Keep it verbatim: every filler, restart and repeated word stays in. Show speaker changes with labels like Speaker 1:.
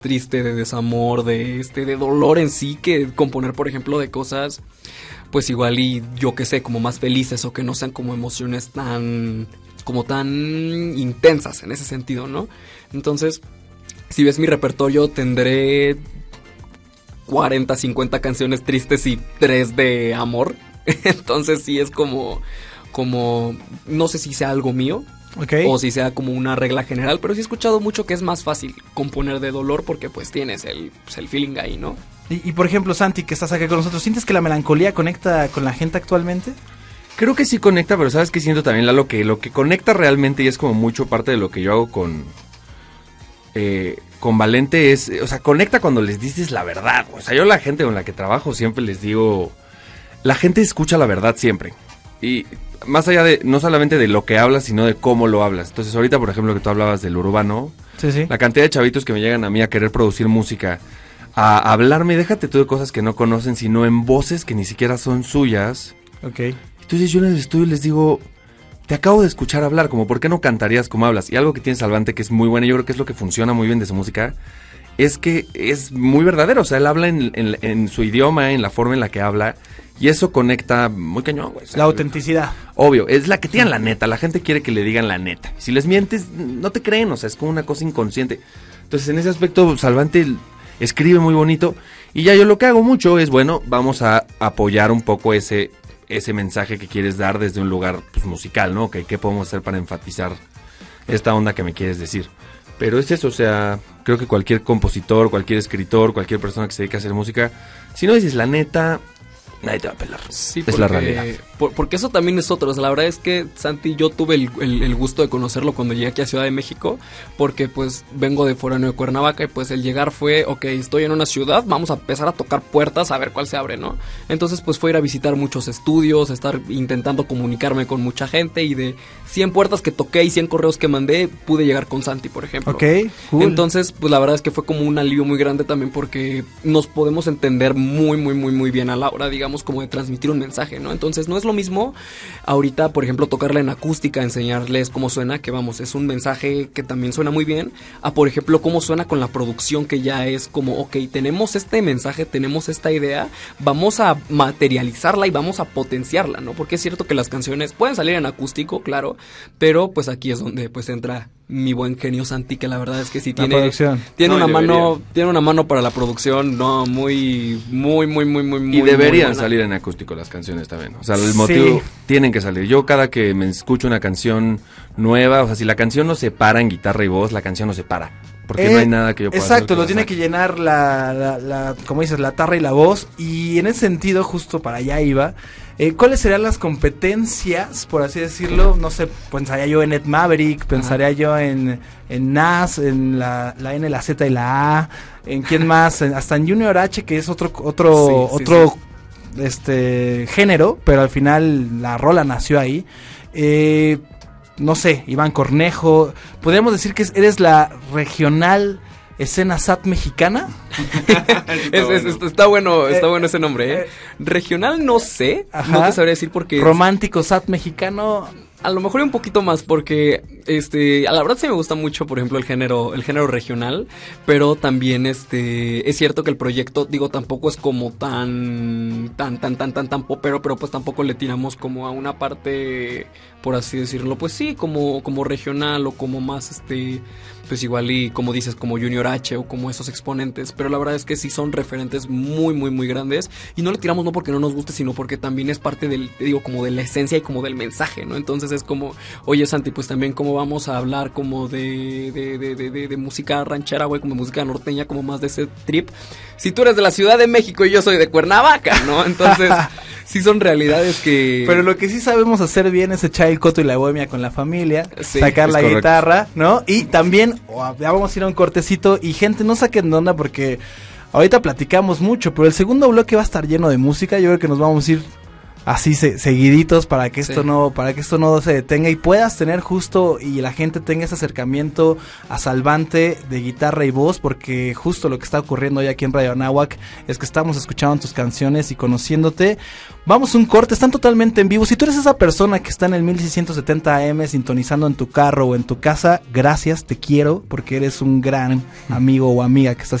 Speaker 1: triste, de desamor, de este, de dolor en sí, que componer, por ejemplo, de cosas, pues igual y yo que sé, como más felices o que no sean como emociones tan, como tan intensas en ese sentido, ¿no? Entonces, si ves mi repertorio, tendré cuarenta, cincuenta canciones tristes y tres de amor. Entonces sí es como, como, no sé si sea algo mío. Okay. O si sea como una regla general, pero sí he escuchado mucho que es más fácil componer de dolor porque pues tienes el, pues, el feeling ahí, ¿no?
Speaker 2: Y, y por ejemplo, Santi, que estás acá con nosotros, ¿sientes que la melancolía conecta con la gente actualmente?
Speaker 3: Creo que sí conecta, pero ¿sabes qué siento también, Lalo? Que lo que conecta realmente y es como mucho parte de lo que yo hago con... Eh, con Valente es... O sea, conecta cuando les dices la verdad. O sea, yo a la gente con la que trabajo siempre les digo... La gente escucha la verdad siempre. Y... más allá de, no solamente de lo que hablas, sino de cómo lo hablas. Entonces ahorita, por ejemplo, que tú hablabas del urbano, sí, sí. La cantidad de chavitos que me llegan a mí a querer producir música, a hablarme, déjate tú de cosas que no conocen, sino en voces que ni siquiera son suyas.
Speaker 2: Ok.
Speaker 3: Entonces yo en el estudio les digo, te acabo de escuchar hablar, como ¿por qué no cantarías como hablas? Y algo que tiene Salvante que es muy bueno, y yo creo que es lo que funciona muy bien de su música, es que es muy verdadero. O sea, él habla en, en, en su idioma, en la forma en la que habla, y eso conecta muy cañón, güey. O sea,
Speaker 2: la autenticidad.
Speaker 3: Obvio, es la que tienen la neta. La gente quiere que le digan la neta. Si les mientes, no te creen, o sea, es como una cosa inconsciente. Entonces, en ese aspecto, Salvante escribe muy bonito. Y ya yo lo que hago mucho es, bueno, vamos a apoyar un poco ese, ese mensaje que quieres dar desde un lugar pues, musical, ¿no? Okay, ¿qué podemos hacer para enfatizar esta onda que me quieres decir? Pero es eso, o sea, creo que cualquier compositor, cualquier escritor, cualquier persona que se dedique a hacer música, si no dices la neta... nadie te va a pelar.
Speaker 1: Sí,
Speaker 3: es
Speaker 1: porque,
Speaker 3: la realidad.
Speaker 1: Por, porque eso también es otro. O sea, la verdad es que Santi, yo tuve el, el, el gusto de conocerlo cuando llegué aquí a Ciudad de México, porque pues vengo de foráneo de Cuernavaca y pues el llegar fue, ok, estoy en una ciudad, vamos a empezar a tocar puertas a ver cuál se abre, ¿no? Entonces pues fue ir a visitar muchos estudios, estar intentando comunicarme con mucha gente, y de cien puertas que toqué y cien correos que mandé, pude llegar con Santi, por ejemplo.
Speaker 2: Ok, cool.
Speaker 1: Entonces pues la verdad es que fue como un alivio muy grande también, porque nos podemos entender muy, muy, muy, muy bien a la hora, digamos, como de transmitir un mensaje, ¿no? Entonces no es lo mismo ahorita, por ejemplo, tocarla en acústica, enseñarles cómo suena, que vamos, es un mensaje que también suena muy bien, a por ejemplo cómo suena con la producción, que ya es como, ok, tenemos este mensaje, tenemos esta idea, vamos a materializarla y vamos a potenciarla, ¿no? Porque es cierto que las canciones pueden salir en acústico, claro, pero pues aquí es donde pues entra mi buen genio Santi, que la verdad es que sí tiene, tiene
Speaker 3: no,
Speaker 1: una mano, tiene una mano para la producción, no, muy, muy, muy, muy, muy, muy.
Speaker 3: Y deberían muy salir en acústico las canciones también. O sea, el motivo sí. Tienen que salir. Yo cada que me escucho una canción nueva, o sea, si la canción no se para en guitarra y voz, la canción no se para. Porque eh, no hay nada que yo pueda
Speaker 2: exacto,
Speaker 3: hacer.
Speaker 2: Exacto, lo tiene que llenar la, la, la, como dices, la tarra y la voz. Y en ese sentido, justo para allá iba. Eh, ¿Cuáles serían las competencias, por así decirlo? No sé, pensaría yo en Ed Maverick, pensaría Ajá. yo en, en Nas, en la, la N, la Z y la A, en quién más, en, hasta en Junior H, que es otro otro sí, sí, otro sí. este género, pero al final la rola nació ahí. Eh, no sé, Iván Cornejo, podríamos decir que eres la regional escena S A T mexicana.
Speaker 1: es, es, es, está bueno, está eh, bueno ese nombre, ¿eh? Regional no sé, Ajá. no te sabría decir porque...
Speaker 2: Romántico S A T mexicano...
Speaker 1: A lo mejor un poquito más, porque este, a la verdad sí me gusta mucho, por ejemplo, el género, el género regional, pero también este, es cierto que el proyecto, digo, tampoco es como tan, tan, tan, tan, tan, tan popero, pero pues tampoco le tiramos como a una parte, por así decirlo, pues sí, como, como regional o como más este, pues igual y como dices, como Junior H o como esos exponentes, pero la verdad es que sí son referentes muy, muy, muy grandes, y no le tiramos no porque no nos guste, sino porque también es parte del, digo, como de la esencia y como del mensaje, ¿no? Entonces es como, oye Santi, pues también cómo vamos a hablar como de, de, de, de, de, de música ranchera, güey, como música norteña, como más de ese trip, si tú eres de la Ciudad de México y yo soy de Cuernavaca, ¿no? Entonces sí son realidades que...
Speaker 2: Pero lo que sí sabemos hacer bien es echar el coto y la bohemia con la familia, sí, sacar la correcto. guitarra, ¿no? Y también, oh, ya vamos a ir a un cortecito, y gente, no saquen de onda porque ahorita platicamos mucho, pero el segundo bloque va a estar lleno de música. Yo creo que nos vamos a ir así se, seguiditos para que esto
Speaker 1: Sí.
Speaker 2: no para que esto no se detenga y puedas tener justo y la gente tenga ese acercamiento a Salvante de guitarra y voz, porque justo lo que está ocurriendo hoy aquí en Radio Anáhuac es que estamos escuchando tus canciones y conociéndote. Vamos a un corte, están totalmente en vivo. Si tú eres esa persona que está en el mil seiscientos setenta A M sintonizando en tu carro o en tu casa, gracias, te quiero, porque eres un gran amigo o amiga que está